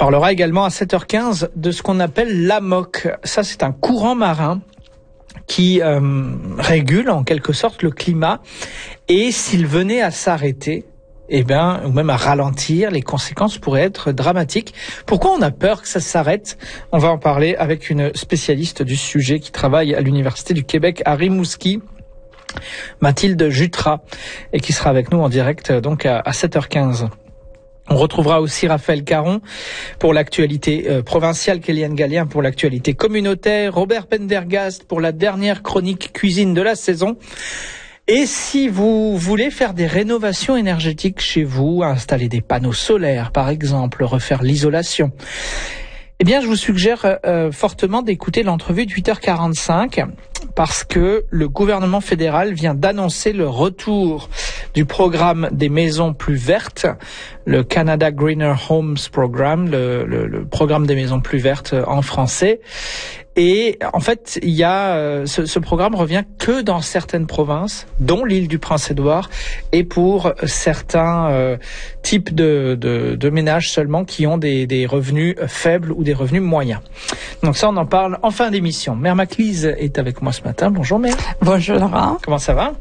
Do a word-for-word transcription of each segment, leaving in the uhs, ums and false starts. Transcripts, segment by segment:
parlera également à sept heures quinze de ce qu'on appelle l'A M O C. Ça, c'est un courant marin qui euh, régule en quelque sorte le climat. Et s'il venait à s'arrêter, eh ben, ou même à ralentir, les conséquences pourraient être dramatiques. Pourquoi on a peur que ça s'arrête? On va en parler avec une spécialiste du sujet qui travaille à l'Université du Québec à Rimouski, Mathilde Jutras, et qui sera avec nous en direct donc à, à sept heures quinze. On retrouvera aussi Raphaël Caron pour l'actualité euh, provinciale, Kéliane Gallien pour l'actualité communautaire, Robert Pendergast pour la dernière chronique cuisine de la saison. Et si vous voulez faire des rénovations énergétiques chez vous, installer des panneaux solaires par exemple, refaire l'isolation, eh bien je vous suggère euh, fortement d'écouter l'entrevue de huit heures quarante-cinq parce que le gouvernement fédéral vient d'annoncer le retour du programme des maisons plus vertes, le Canada Greener Homes Program, le, le, le programme des maisons plus vertes en français. Et en fait, il y a euh, ce, ce programme revient que dans certaines provinces, dont l'île du Prince-Édouard, et pour certains euh, types de, de, de ménages seulement qui ont des, des revenus faibles ou des revenus moyens. Donc ça, on en parle en fin d'émission. Mère Maclise est avec moi ce matin. Bonjour Mère. Bonjour Laurent. Comment ça va?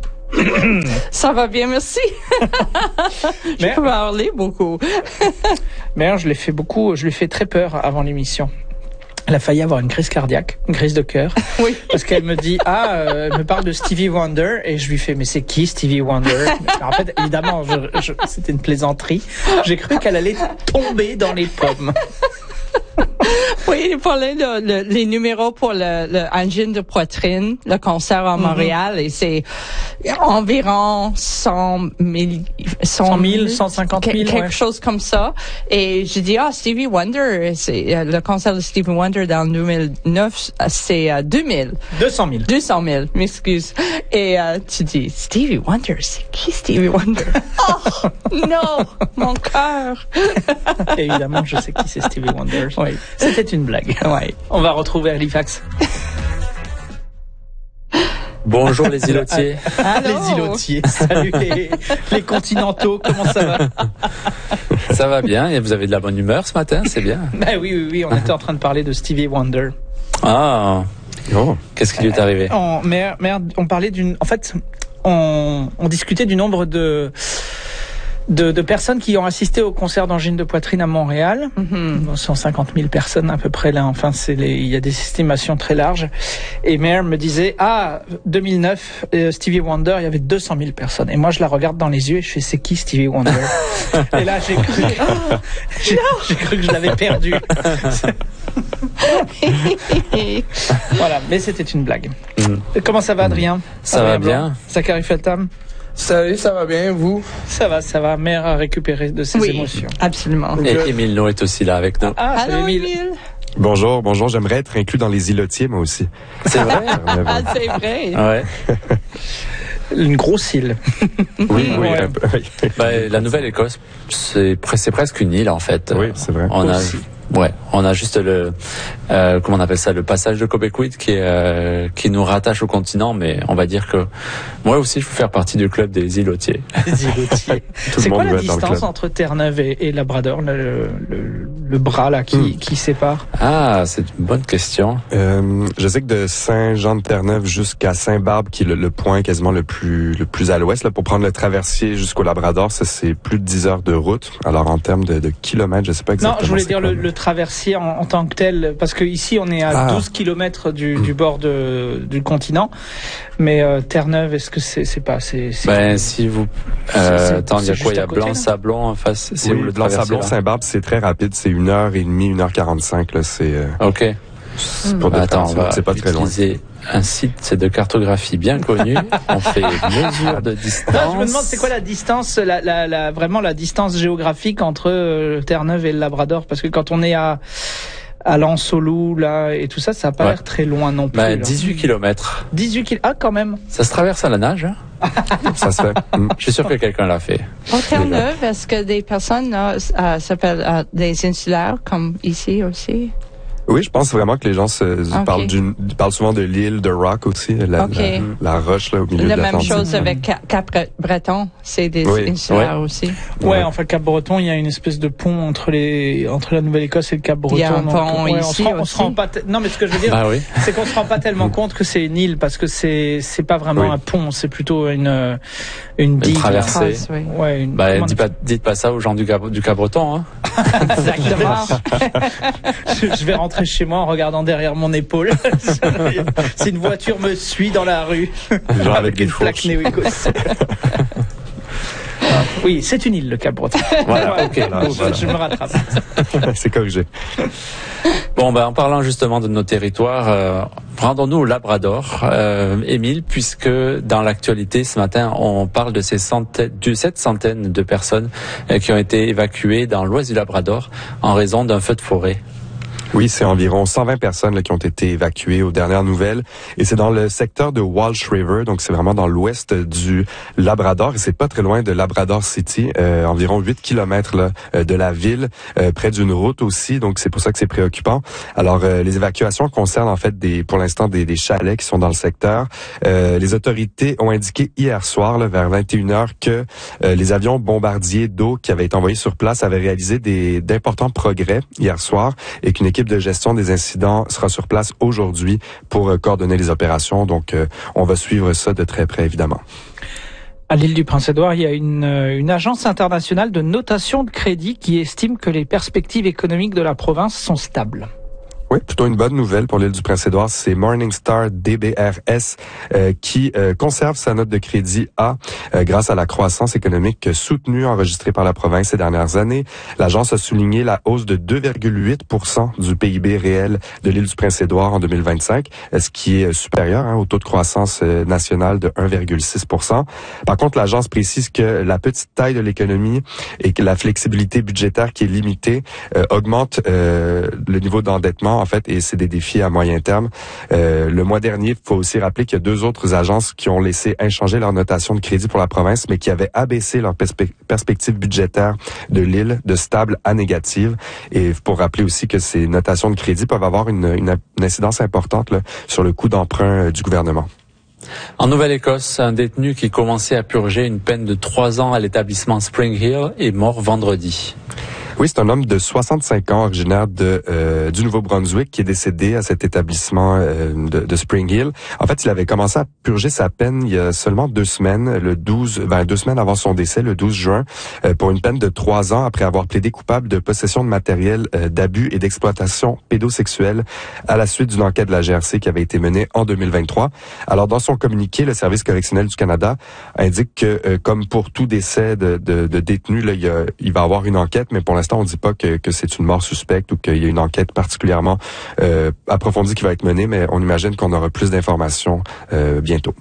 Ça va bien, merci. Je peux parler beaucoup. Mère, je l'ai fait beaucoup, je lui ai fait très peur avant l'émission. Elle a failli avoir une crise cardiaque, une crise de cœur. Oui. Parce qu'elle me dit, ah, euh, elle me parle de Stevie Wonder, et je lui fais, mais c'est qui Stevie Wonder? En fait, évidemment, je, je, c'était une plaisanterie. J'ai cru qu'elle allait tomber dans les pommes. Oui, il parlait de le, les numéros pour le, le angine de poitrine, le cancer à Montréal, mm-hmm. et c'est environ cent mille, cent mille, cent cinquante mille, quelque ouais. chose comme ça. Et j'ai dit, ah, Stevie Wonder, c'est le cancer de Stevie Wonder dans deux mille neuf, c'est euh, deux mille. deux cent mille. deux cent mille, m'excuse. Et euh, tu dis, Stevie Wonder, c'est qui Stevie Wonder? Oh, non, mon cœur. Évidemment, je sais qui c'est Stevie Wonder. Oui. C'était une blague. Ouais. On va retrouver Halifax. Bonjour les îlotiers. Allô. Les îlotiers. Salut les, les continentaux. Comment ça va? Ça va bien. Et vous avez de la bonne humeur ce matin, c'est bien. Ben oui, oui, oui. On était en train de parler de Stevie Wonder. Ah. Oh. Qu'est-ce qui lui est arrivé? On, merde, merde, on parlait d'une. En fait, on, on discutait du nombre de. De, de personnes qui ont assisté au concert d'angine de poitrine à Montréal, mm-hmm. cent cinquante mille personnes à peu près là. Enfin, c'est les, il y a des estimations très larges. Et Mère me disait, ah, deux mille neuf, euh, Stevie Wonder, il y avait deux cent mille personnes. Et moi, je la regarde dans les yeux et je fais, c'est qui Stevie Wonder? Et là, j'ai cru, oh, j'ai, j'ai cru que je l'avais perdu. Voilà, mais c'était une blague. Mm. Comment ça va, Adrien? Ça Adrien va Blanc. bien. Zachary Feltham? Salut, ça va bien, vous? Ça va, ça va. Mère a récupéré de ses oui, émotions. Absolument. Et Émile No est aussi là avec nous. Ah, allô, Émile. Bonjour, bonjour. J'aimerais être inclus dans les îlotiers, moi aussi. C'est vrai? Ah, c'est vrai. Ouais. Une grosse île. Oui, oui. Ouais. Un peu, oui. Bah, la Nouvelle-Écosse, c'est, c'est presque une île en fait. Oui, c'est vrai. On a, Aussi. ouais, on a juste le, euh, comment on appelle ça, le passage de Québec qui est, euh, qui nous rattache au continent, mais on va dire que moi aussi je veux faire partie du club des îlotiers. Les îlotiers. Tout C'est le quoi monde la veut être dans le distance club. entre Terre-Neuve et, et Labrador, le, le, le bras là qui, Hmm. qui sépare? Ah, c'est une bonne question. Euh, je sais que de Saint-Jean-de-Terre-Neuve jusqu'à Saint-Barbe, qui est le, le point quasiment le plus le plus à l'ouest, là, pour prendre le traversier jusqu'au Labrador, ça c'est plus de dix heures de route. Alors en termes de, de kilomètres, je sais pas exactement. Non, je voulais c'est dire quoi, le, mais- le traversier en, en tant que tel, parce que ici on est à Ah. douze kilomètres du, du bord de, du continent, mais euh, Terre-Neuve, est-ce que c'est, c'est pas, c'est, c'est Ben, si vous, C'est- c'est- euh, attends, il y a c'est quoi? Il y juste a à côté, là? Blanc-Sablon en face. C'est Oui, où le Blanc-Sablon, traversier, là? Saint-Barbe, c'est très rapide, c'est une heure et demie, une heure quarante-cinq, là, c'est, euh, Ok. c'est pas, de Attends, on va c'est pas très loin. utiliser un site de cartographie bien connu. On fait mesure de distance. Non, je me demande c'est quoi la distance, la, la, la, vraiment la distance géographique entre euh, Terre-Neuve et le Labrador, parce que quand on est à à Lansolou là et tout ça, ça a pas Ouais. l'air très loin non plus. Ben, là. dix-huit kilomètres. dix-huit kilomètres. Ah, quand même. Ça se traverse à la nage, hein? Ça se fait. Mm. Je suis sûr que quelqu'un l'a fait. Au Terre-Neuve, est-ce que des personnes là, euh, s'appellent euh, des insulaires comme ici aussi? Oui, je pense vraiment que les gens se, Okay. parlent, d'une, parlent souvent de l'île de Rock aussi, la, Okay. la, la roche là, au milieu La de même l'Atlantique. chose avec Cap- Cap-Breton, c'est des Oui. insulaires Ouais. aussi. Ouais, Ouais. enfin Cap-Breton, il y a une espèce de pont entre les entre la Nouvelle-Écosse et le Cap-Breton. Il y a un donc, pont ouais, on ici se rend, on aussi. se rend pas. Te... Non, mais ce que je veux dire, Bah oui. c'est qu'on se rend pas tellement compte que c'est une île parce que c'est c'est pas vraiment Oui. un pont, c'est plutôt une une digue. traversée. là. Trace, oui. Ouais. Une... Bah, comment dites pas, dites pas ça aux gens du, Cap- du Cabreton, hein. Exactement. je, je vais rentrer chez moi en regardant derrière mon épaule. Si une voiture me suit dans la rue Genre avec des une plaque fourches. néo-écosse. Oui, c'est une île, le Cap-Breton. Voilà, ok. Voilà, je, voilà. je me rattrape. C'est corrigé. Bon, ben, en parlant justement de nos territoires, euh, rendons-nous au Labrador, euh, Émile, puisque dans l'actualité ce matin, on parle de ces centaines, de cette centaine de personnes euh, qui ont été évacuées dans l'ouest du Labrador en raison d'un feu de forêt. Oui, c'est environ cent vingt personnes là, qui ont été évacuées aux dernières nouvelles. Et c'est dans le secteur de Walsh River, donc c'est vraiment dans l'ouest du Labrador. Et c'est pas très loin de Labrador City, euh, environ huit kilomètres là, euh, de la ville, euh, près d'une route aussi. Donc c'est pour ça que c'est préoccupant. Alors euh, les évacuations concernent en fait des, pour l'instant des, des chalets qui sont dans le secteur. Euh, les autorités ont indiqué hier soir, là, vers vingt et une heures, que euh, les avions bombardiers d'eau qui avaient été envoyés sur place avaient réalisé des, d'importants progrès hier soir et qu'une équipe de gestion des incidents sera sur place aujourd'hui pour euh, coordonner les opérations. Donc, euh, on va suivre ça de très près, évidemment. À l'île du Prince-Édouard, il y a une, une agence internationale de notation de crédit qui estime que les perspectives économiques de la province sont stables. Oui, plutôt une bonne nouvelle pour l'île du Prince-Édouard. C'est Morningstar D B R S euh, qui euh, conserve sa note de crédit A euh, grâce à la croissance économique soutenue enregistrée par la province ces dernières années. L'agence a souligné la hausse de deux virgule huit pour cent du P I B réel de l'île du Prince-Édouard en deux mille vingt-cinq, ce qui est supérieur hein, au taux de croissance euh, national de un virgule six pour cent. Par contre, l'agence précise que la petite taille de l'économie et que la flexibilité budgétaire qui est limitée euh, augmente euh, le niveau d'endettement en fait, et c'est des défis à moyen terme. Euh, le mois dernier, il faut aussi rappeler qu'il y a deux autres agences qui ont laissé inchanger leur notation de crédit pour la province, mais qui avaient abaissé leur perspe- perspective budgétaire de l'île de stable à négative. Et pour rappeler aussi que ces notations de crédit peuvent avoir une, une, une incidence importante là, sur le coût d'emprunt euh, du gouvernement. En Nouvelle-Écosse, un détenu qui commençait à purger une peine de trois ans à l'établissement Spring Hill est mort vendredi. Oui, c'est un homme de soixante-cinq ans, originaire de euh, du Nouveau-Brunswick, qui est décédé à cet établissement euh, de, de Spring Hill. En fait, il avait commencé à purger sa peine il y a seulement deux semaines, le douze, ben, deux semaines avant son décès, le douze juin, euh, pour une peine de trois ans après avoir plaidé coupable de possession de matériel euh, d'abus et d'exploitation pédosexuelle à la suite d'une enquête de la G R C qui avait été menée en deux mille vingt-trois. Alors, dans son communiqué, le Service correctionnel du Canada indique que, euh, comme pour tout décès de, de, de détenu, là, il, y a, il va y avoir une enquête, mais pour l'instant, on ne dit pas que, que c'est une mort suspecte ou qu'il y a une enquête particulièrement euh, approfondie qui va être menée, mais on imagine qu'on aura plus d'informations euh, bientôt.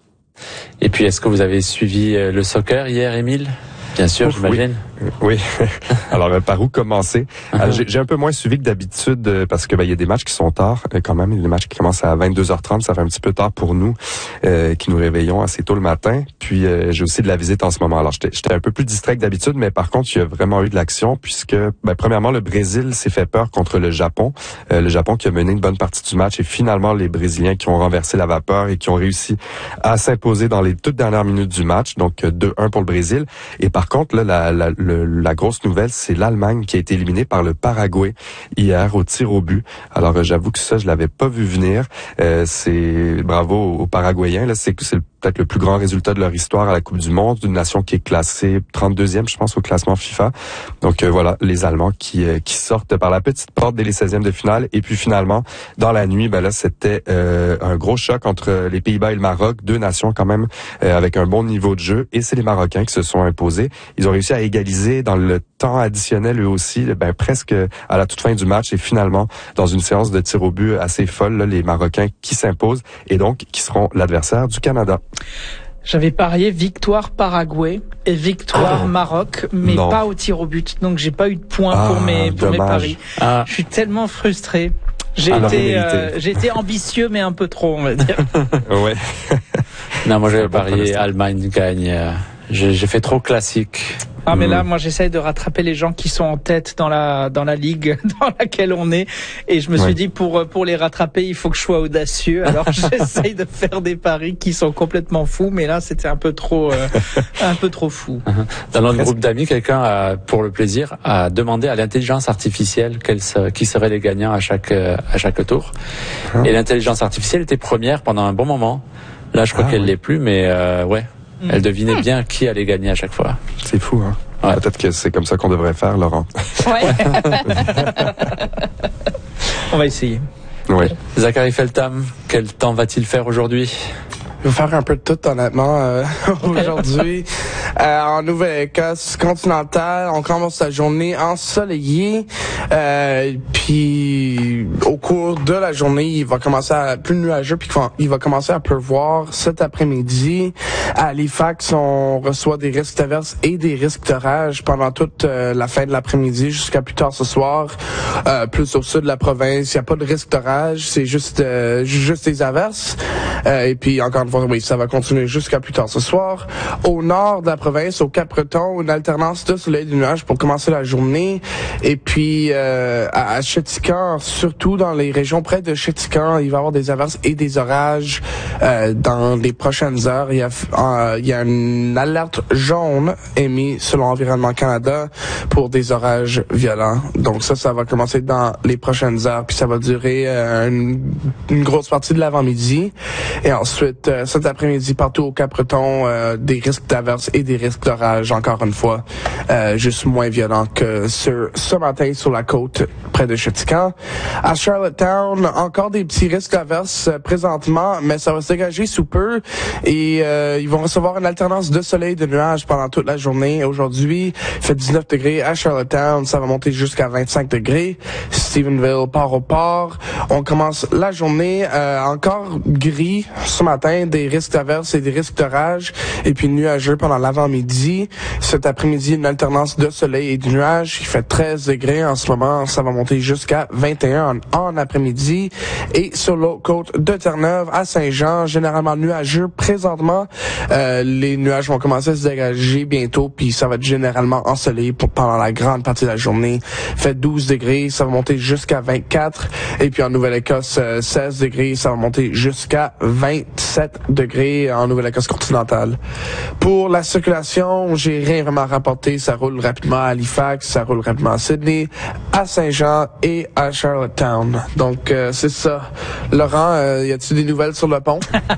Et puis, est-ce que vous avez suivi euh, le soccer hier, Émile? Bien sûr, Ouf, j'imagine. Oui. Alors, euh, par où commencer? Alors, j'ai, j'ai un peu moins suivi que d'habitude euh, parce que ben, il y a des matchs qui sont tard euh, quand même. Il y a des matchs qui commencent à vingt-deux heures trente. Ça fait un petit peu tard pour nous euh, qui nous réveillons assez tôt le matin. Puis, euh, j'ai aussi de la visite en ce moment. Alors, j'étais, j'étais un peu plus distrait que d'habitude, mais par contre, il y a vraiment eu de l'action puisque, ben, premièrement, le Brésil s'est fait peur contre le Japon. Euh, le Japon qui a mené une bonne partie du match et finalement, les Brésiliens qui ont renversé la vapeur et qui ont réussi à s'imposer dans les toutes dernières minutes du match. Donc, deux un pour le Brésil. Et par contre, là, la, la, le, la grosse nouvelle, c'est l'Allemagne qui a été éliminée par le Paraguay hier au tir au but. Alors, euh, j'avoue que ça, je l'avais pas vu venir. Euh, c'est bravo aux, aux Paraguayens. Là, c'est c'est peut-être le plus grand résultat de leur histoire à la Coupe du Monde, d'une nation qui est classée trente-deuxième, je pense, au classement FIFA. Donc euh, voilà, les Allemands qui euh, qui sortent par la petite porte dès les seizièmes de finale. Et puis finalement, dans la nuit, ben là, c'était euh, un gros choc entre les Pays-Bas et le Maroc, deux nations quand même euh, avec un bon niveau de jeu. Et c'est les Marocains qui se sont imposés. Ils ont réussi à égaliser dans le temps additionnel eux aussi, ben presque à la toute fin du match. Et finalement, dans une séance de tir au but assez folle, là, les Marocains qui s'imposent et donc qui seront l'adversaire du Canada. J'avais parié victoire Paraguay et victoire oh. Maroc, mais Non. pas au tir au but. Donc j'ai pas eu de points Ah, pour mes pour mes dommage. paris. Ah, Je suis tellement frustré. J'ai Ah, été non, euh, j'ai été ambitieux mais un peu trop, on va dire. Ouais. non, moi j'avais C'est un bon parié pronostic. Allemagne gagne. Euh, j'ai, j'ai fait trop classique. Ah mais là, moi, j'essaye de rattraper les gens qui sont en tête dans la dans la ligue dans laquelle on est, et je me suis Ouais. dit pour pour les rattraper, il faut que je sois audacieux. Alors j'essaye de faire des paris qui sont complètement fous, mais là, c'était un peu trop euh, un peu trop fou. Dans notre groupe d'amis, quelqu'un a, pour le plaisir, a demandé à l'intelligence artificielle quels se- qui seraient les gagnants à chaque euh, à chaque tour. Ah. Et l'intelligence artificielle était première pendant un bon moment. Là, je crois Ah, qu'elle oui. l'est plus, mais euh, ouais, Mm. elle devinait bien qui allait gagner à chaque fois. C'est fou, hein? Ouais. Peut-être que c'est comme ça qu'on devrait faire, Laurent. Ouais. On va essayer. Oui. Zachary Feltham, quel temps va-t-il faire aujourd'hui? Je vais faire un peu de tout, honnêtement, euh, aujourd'hui. Euh, en Nouvelle-Écosse continentale, on commence la journée ensoleillée. Euh, puis, au cours de la journée, il va commencer à plus nuageux, puis il va commencer à pleuvoir cet après-midi. À Halifax, on reçoit des risques d'averses et des risques d'orage pendant toute euh, la fin de l'après-midi jusqu'à plus tard ce soir. Euh, plus au sud de la province, il n'y a pas de risque d'orage, c'est juste euh, juste des averses. Euh, et puis, encore une fois, oui, ça va continuer jusqu'à plus tard ce soir. Au nord de la province, au Cap-Breton, une alternance de soleil et de nuages pour commencer la journée. Et puis, euh, à, à Chéticamp, surtout dans les régions près de Chéticamp, il va y avoir des averses et des orages euh, dans les prochaines heures. Il y a, euh, il y a une alerte jaune émise selon Environnement Canada pour des orages violents. Donc ça, ça va commencer dans les prochaines heures, puis ça va durer euh, une, une grosse partie de l'avant-midi. Et ensuite, euh, cet après-midi, partout au Cap-Breton, euh, des risques d'averses et des risques d'orage, encore une fois, euh, juste moins violents que sur, ce matin sur la côte près de Chéticamp. À Charlottetown, encore des petits risques d'averses euh, présentement, mais ça va se dégager sous peu et euh, ils vont recevoir une alternance de soleil et de nuages pendant toute la journée. Aujourd'hui, il fait dix-neuf degrés à Charlottetown, ça va monter jusqu'à vingt-cinq degrés. Stephenville, Port-au-Port, on commence la journée euh, encore gris ce matin, des risques d'averses et des risques d'orage, et puis nuageux pendant l'avant-midi. Cet après-midi, une alternance de soleil et de nuages. Il fait treize degrés en ce moment, ça va monter jusqu'à vingt et un en, en après-midi. Et sur l'autre côte de Terre-Neuve, à Saint-Jean, généralement nuageux présentement. Euh, les nuages vont commencer à se dégager bientôt, puis ça va être généralement ensoleillé pour, pendant la grande partie de la journée. Il fait douze degrés, ça va monter jusqu'à vingt-quatre. Et puis en Nouvelle-Écosse, euh, seize degrés, ça va monter jusqu'à vingt-sept degrés en Nouvelle-Écosse continentale. Pour la circulation, j'ai rien vraiment rapporté. Ça roule rapidement à Halifax, ça roule rapidement à Sydney, à Saint-Jean et à Charlottetown. Donc, euh, c'est ça. Laurent, euh, y a-t-il des nouvelles sur le pont?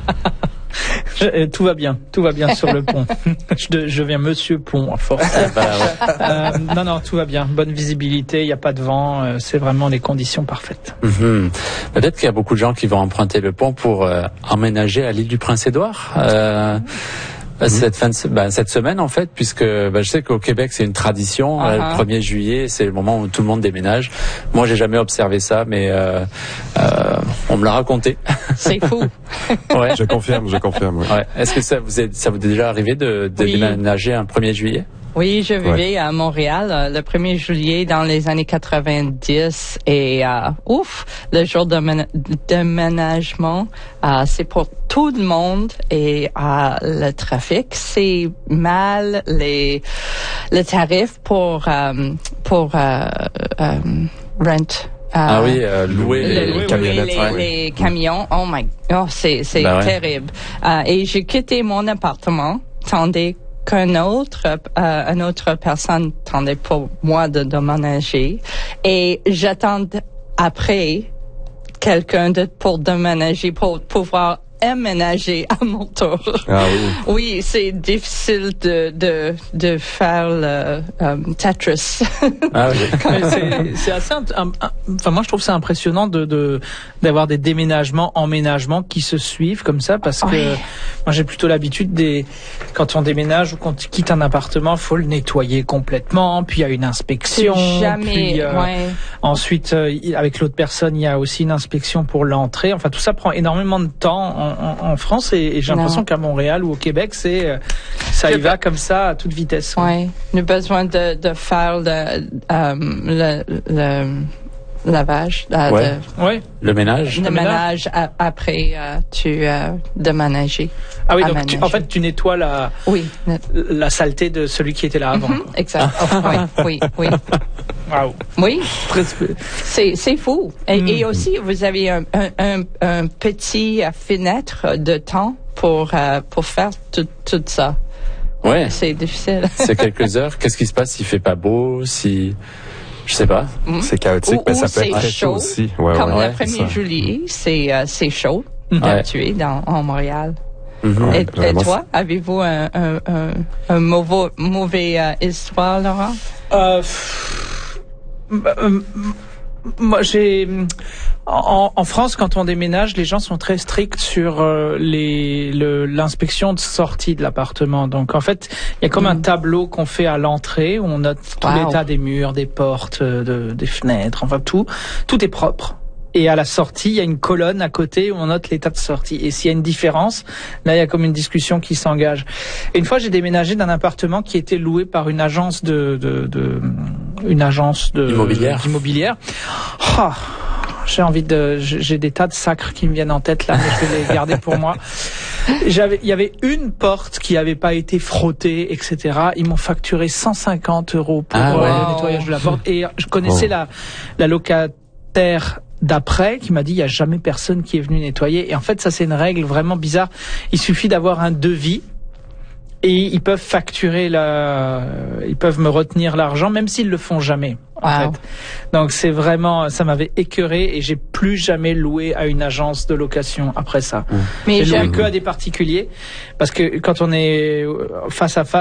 Je, euh, tout va bien, tout va bien sur le pont. je, de- je deviens Monsieur Pont à force. Bah, ouais. Euh, non, non, tout va bien. Bonne visibilité, il n'y a pas de vent. Euh, c'est vraiment les conditions parfaites. Mhm. Peut-être qu'il y a beaucoup de gens qui vont emprunter le pont pour euh, emménager à l'île du Prince-Édouard. Euh, Cette fin de, se- bah, cette semaine en fait, puisque bah, je sais qu'au Québec c'est une tradition. Uh-huh. euh, le premier juillet, c'est le moment où tout le monde déménage. Moi, j'ai jamais observé ça, mais euh, euh, on me l'a raconté. C'est fou. Ouais. Je confirme, je confirme. Oui. Ouais. Est-ce que ça vous est, ça vous est déjà arrivé de, de Oui. déménager un premier juillet? Oui, je vivais à Montréal euh, le premier juillet dans les années quatre-vingt-dix et euh, ouf, le jour de mén- déménagement, euh, c'est pour tout le monde et euh, le trafic, c'est mal, les les tarifs pour euh, pour euh, euh, rent. Ah Euh, oui, euh, louer le- les, louer camionnettes, les, ouais. les camions. Oh my, oh c'est c'est Ben ouais. terrible. Euh, et j'ai quitté mon appartement, tandis qu'un autre, euh, une autre personne tendait pour moi de déménager, et j'attendais après quelqu'un de pour déménager pour pouvoir aménager à mon tour. Ah oui. Oui, c'est difficile de de de faire le euh, Tetris. Ah oui. Mais c'est, c'est assez, int- un- un- enfin moi je trouve ça impressionnant de, de d'avoir des déménagements, emménagements qui se suivent comme ça, parce que Oui. moi j'ai plutôt l'habitude des, quand on déménage ou quand on quitte un appartement, faut le nettoyer complètement, puis il y a une inspection, C'est jamais, puis euh, ouais. ensuite euh, il- avec l'autre personne il y a aussi une inspection pour l'entrée. Enfin tout ça prend énormément de temps en, en, en France, et, et j'ai Non. l'impression qu'à Montréal ou au Québec c'est euh, ça y Je- va comme ça à toute vitesse. Ouais, nous avons besoin de, de faire le, euh, le, le lavage. Euh, Ouais. de, Ouais. Le ménage. le Le ménage a- après euh, tu euh, déménager. Ah oui, À donc tu- en ménager. fait, tu nettoies la, Oui. ne- la saleté de celui qui était là avant. Mhm, quoi. exact. oui, oui, oui. Waouh. Oui, Très- c'est c'est fou. Et, Mm. et aussi, vous avez un, un, un, un petit euh, fenêtre de temps pour euh, pour faire tout, tout ça. Ouais. C'est difficile. C'est quelques heures. Qu'est-ce qui se passe s'il fait pas beau, si, je sais pas. C'est chaotique, Ou- mais ou ça peut c'est être très chaud, chaud aussi. Ouais, Comme ouais, le c'est premier ça. juillet, c'est euh, c'est chaud d'habitude dans en Montréal. Mhm. Ouais, Et, et vraiment, toi, avez-vous un, un, un, un mauvais, mauvais euh, histoire, Laurent? Euh, pff, euh, euh, moi, j'ai en, en France, quand on déménage, les gens sont très stricts sur euh, les le- l'inspection de sortie de l'appartement. Donc, en fait, il y a comme un tableau qu'on fait à l'entrée où on note tout Wow. l'état des murs, des portes, euh, de, des fenêtres, enfin tout. Tout est propre. Et à la sortie, il y a une colonne à côté où on note l'état de sortie. Et s'il y a une différence, là, il y a comme une discussion qui s'engage. Et une fois, j'ai déménagé d'un appartement qui était loué par une agence de, de, de une agence de Immobilière. d'immobilière. Ah, j'ai envie de, j'ai des tas de sacres qui me viennent en tête là, mais je vais les garder pour moi. J'avais, il y avait une porte qui avait pas été frottée, et cetera. Ils m'ont facturé cent cinquante euros pour Ah euh, ouais. le nettoyage de la porte. Et je connaissais Oh. la, la locataire d'après qui m'a dit il y a jamais personne qui est venu nettoyer. Et en fait, ça c'est une règle vraiment bizarre. Il suffit d'avoir un devis. Et ils peuvent facturer la, ils peuvent me retenir l'argent, même s'ils le font jamais. En Wow. fait. Donc c'est vraiment, ça m'avait écœuré et j'ai plus jamais loué à une agence de location après ça. Mais J'ai loué j'aime que à des particuliers parce que quand on est face à face